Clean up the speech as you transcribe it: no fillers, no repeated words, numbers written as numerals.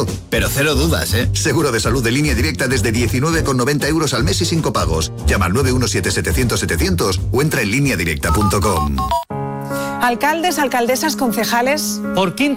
esto? Pero cero dudas, ¿eh? Seguro de salud de Línea Directa desde 19,90 euros al mes y 5 pagos. Llama al 917-700-700 o entra en lineadirecta.com. Alcaldes, alcaldesas, concejales. Por quinta